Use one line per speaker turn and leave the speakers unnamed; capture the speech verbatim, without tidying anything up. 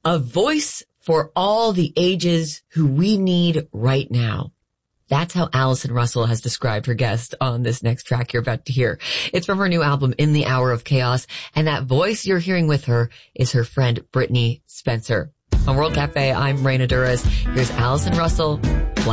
A voice for all the ages who we need right now. That's how Allison Russell has described her guest on this next track you're about to hear. It's from her new album, In the Hour of Chaos, and that voice you're hearing with her is her friend Brittney Spencer. On World Cafe, I'm Raina Douras. Here's Allison Russell.